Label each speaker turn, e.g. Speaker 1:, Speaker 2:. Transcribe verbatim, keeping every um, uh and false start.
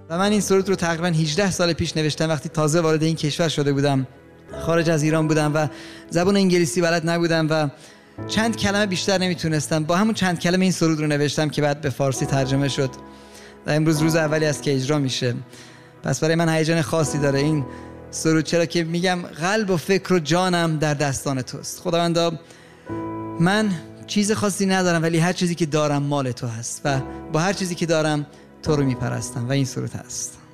Speaker 1: و من این سرود رو تقریبا هجده سال پیش نوشتم وقتی تازه وارد این کشور شده بودم، خارج از ایران بودم و زبان انگلیسی بلد نبودم و چند کلمه بیشتر نمیتونستم. با همون چند کلمه این سرود رو نوشتم که بعد به فارسی ترجمه شد و امروز روز اولی است که اجرا میشه. پس برای من هیجان خاصی داره این سرود، چرا که میگم قلب و فکر و جانم در دستان توست. خداوندا من چیز خاصی ندارم ولی هر چیزی که دارم مال تو هست و با هر چیزی که دارم تو رو میپرستم و این سرود هست.